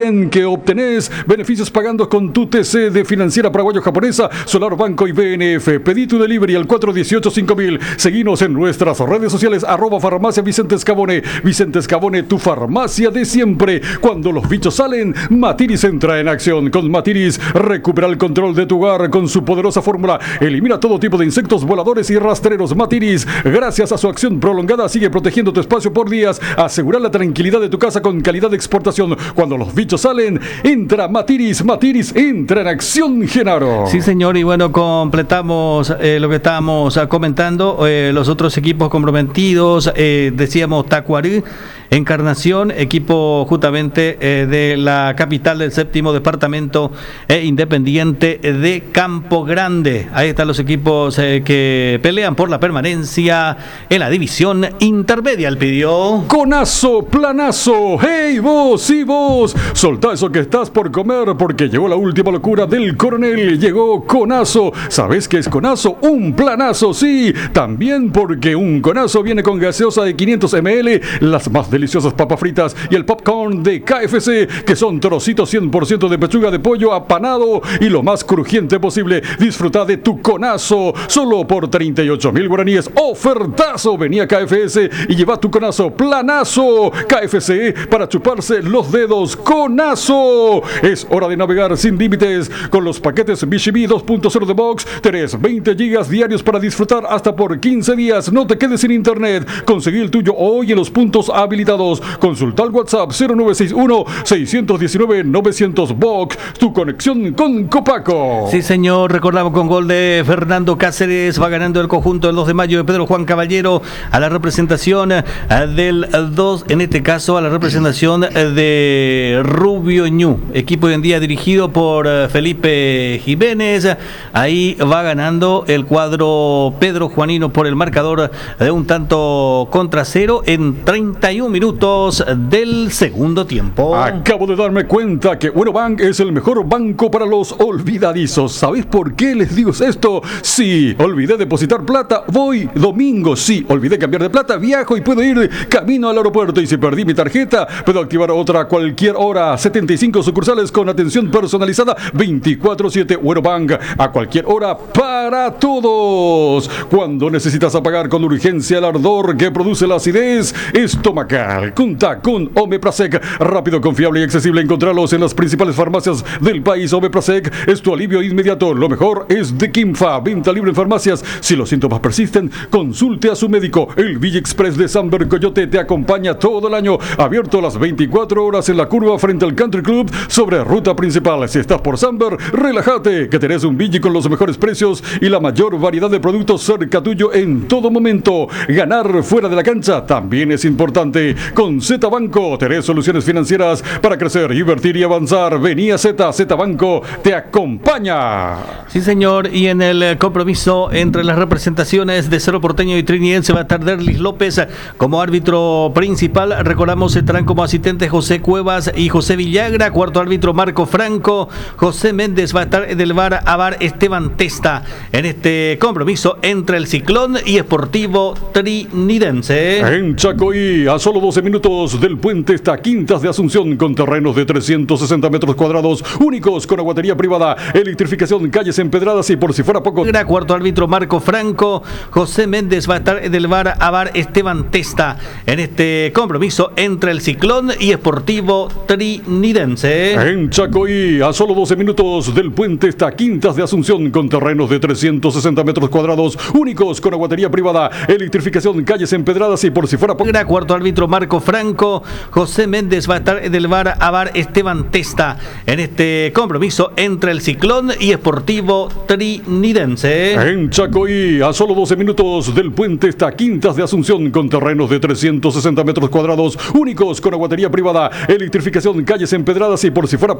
también que obtenés beneficios pagando con tu TC de Financiera Paraguayo-Japonesa, Solar Banco y BNF. Pedí tu delivery al 418-5000. Seguinos en nuestras redes sociales, @farmacia Vicente Escabone. Vicente Escabone, tu farmacia de siempre. Cuando los bichos salen, Matiris entra en acción. Con Matiris, recupera el control de tu hogar con su poderosa fórmula. Elimina todo tipo de insectos voladores y rastreros. Matiris, gracias a su acción prolongada, sigue protegiendo tu espacio por días. Asegura la tranquilidad de tu casa con calidad de exportación. Cuando los bichos salen, entra Matiris. Matiris entra en acción, Genaro. Sí, señor, y bueno, completamos lo que estábamos comentando. Los otros equipos comprometidos, decíamos Tacuarí, Encarnación, equipo justamente de la capital del séptimo departamento, Independiente de Campo Grande. Ahí están los equipos que pelean por la permanencia en la división intermedia. El pidió Conazo, planazo. Hey vos, sí vos, soltá eso que estás por comer porque llegó la última locura del coronel. Llegó Conazo. ¿Sabés qué es Conazo? Un planazo, sí. También porque un Conazo viene con gaseosa de 500 ml, las más deliciosas papas fritas y el popcorn de KFC, que son trocitos 100% de pechuga de pollo apanado y lo más crujiente posible. Disfruta de tu Conazo solo por 38.000 guaraníes. ¡Ofertazo! Venía KFS y lleva tu Conazo planazo. KFC para chuparse los dedos. ¡Conazo! Es hora de navegar sin límites con los paquetes BGB 2.0 de Box. Tenés 20 gigas diarios para disfrutar hasta por 15 días. No te quedes sin internet. Conseguí el tuyo hoy en los puntos habilitados. Consulta el WhatsApp 0961-619-900 Box. Tu conexión con Copaco. Sí, señor, recordamos con gol de Fernando Cáceres, va ganando el conjunto del 2 de mayo de Pedro Juan Caballero a la representación del 2, en este caso a la representación de Rubio Ñu, equipo hoy en día dirigido por Felipe Jiménez. Ahí va ganando el cuadro Pedro Juanino por el marcador de 1-0 en 31 minutos del segundo tiempo. Acabo de darme cuenta que Unobank es el mejor banco para los olvidadizos. ¿Sabéis por qué les digo esto? Sí, olvidé depositar plata, voy domingo. Sí, olvidé cambiar de plata, viajo y puedo ir camino al aeropuerto. Y si perdí mi tarjeta, puedo activar otra a cualquier hora. 75 sucursales con atención personalizada 24/7. Unobank, a cualquier hora para todos. Cuando necesitas apagar con urgencia el ardor que produce la acidez estomacal, contá con Omeprazec. Rápido, confiable y accesible. Encontrarlos en las principales farmacias del país. Omeprazec es tu alivio inmediato. Lo mejor es de Kimfa. Venta libre en farmacias. Si los síntomas persisten, consulte a su médico. El Villa Express de Samber Coyote te acompaña todo el año. Abierto las 24 horas en la curva frente al Country Club sobre ruta principal. Si estás por Samber, relájate, que tenés un Villa con los mejores precios y la mayor variedad de productos cerca tuyo en todo momento. Ganar fuera de la cancha también es importante. Con Z Banco tenés soluciones financieras para crecer, invertir y avanzar. Vení a Z Banco te acompaña. Sí, señor, y en el compromiso entre las representaciones de Cerro Porteño y Trinidense va a estar Derlis López como árbitro principal. Recordamos, estarán como asistentes José Cuevas y José Villagra. Cuarto árbitro Marco Franco. José Méndez va a estar del VAR a VAR Esteban Testa en este compromiso entre el Ciclón y Sportivo Trinidense. En Chacoí, a solo 12 minutos del puente está Quintas de Asunción, con terrenos de 360 metros cuadrados, únicos con aguatería privada, electrificación, calles empedradas y por si fuera poco. Cuarto árbitro Marco Franco. José Méndez va a estar del VAR a VAR Esteban Testa en este compromiso entre el Ciclón y Sportivo Trinidense. En Chacoí, a solo 12 minutos del puente está Quintas de Asunción, con terrenos de 360 metros cuadrados, únicos con aguatería privada, electrificación, calles empedradas y por si fuera poco. Cuarto árbitro Marco Franco. José Méndez va a estar del VAR a VAR Esteban Testa en este compromiso entre el Ciclón y Sportivo Trinidense. En Chacoí, a solo 12 minutos del puente está Quintas de Asunción, con terrenos de 360 metros cuadrados, únicos con aguatería privada, electrificación, calles empedradas y por si fuera